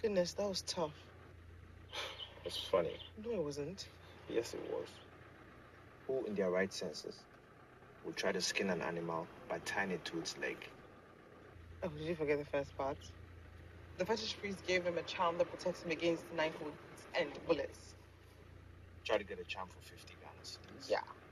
Goodness, that was tough. It's funny. No, it wasn't. Yes, it was. Who in their right senses would try to skin an animal by tying it to its leg? Oh, did you forget the first part? The fetish priest gave him a charm that protects him against knife wounds and bullets. Try to get a charm for 50 Ghana cedis. Yeah.